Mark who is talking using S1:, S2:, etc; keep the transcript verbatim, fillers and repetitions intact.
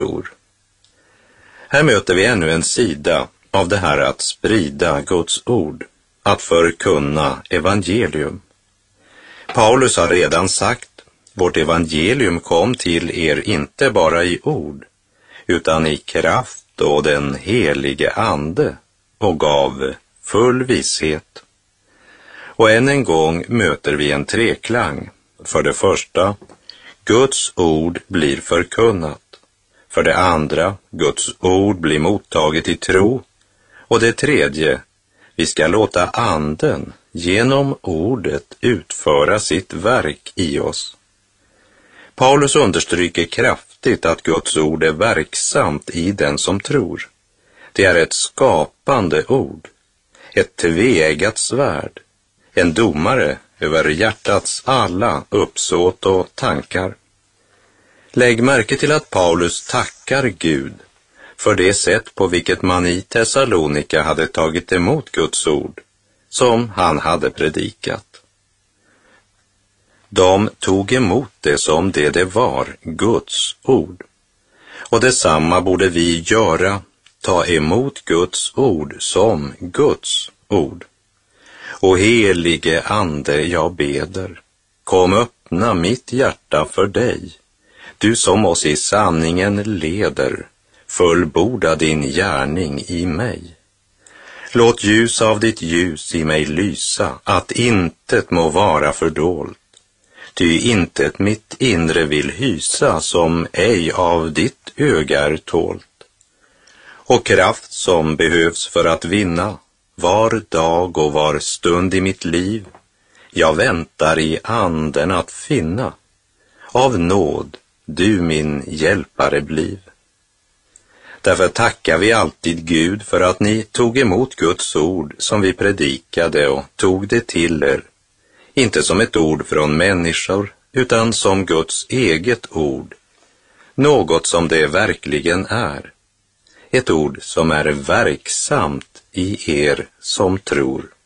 S1: tror. Här möter vi ännu en sida av det här att sprida Guds ord, att förkunna evangelium. Paulus har redan sagt, vårt evangelium kom till er inte bara i ord, utan i kraft och den helige ande och gav full visshet. Och än en gång möter vi en treklang. För det första, Guds ord blir förkunnat. För det andra, Guds ord blir mottaget i tro. Och det tredje, vi ska låta anden genom ordet utföra sitt verk i oss. Paulus understryker kraftigt att Guds ord är verksamt i den som tror. Det är ett skapande ord, ett tveeggat svärd, en domare över hjärtats alla uppsåt och tankar. Lägg märke till att Paulus tackar Gud för det sätt på vilket man i Thessalonika hade tagit emot Guds ord, som han hade predikat. De tog emot det som det det var, Guds ord. Och detsamma borde vi göra, ta emot Guds ord som Guds ord. Och helige ande, jag beder, kom öppna mitt hjärta för dig, du som oss i sanningen leder, fullborda din gärning i mig. Låt ljus av ditt ljus i mig lysa, att intet må vara fördolt. Ty intet mitt inre vill hysa, som ej av ditt öga är tålt. Och kraft som behövs för att vinna, var dag och var stund i mitt liv, jag väntar i anden att finna. Av nåd, du min hjälpare bliv. Därför tackar vi alltid Gud för att ni tog emot Guds ord som vi predikade och tog det till er. Inte som ett ord från människor, utan som Guds eget ord. Något som det verkligen är. Ett ord som är verksamt i er som tror.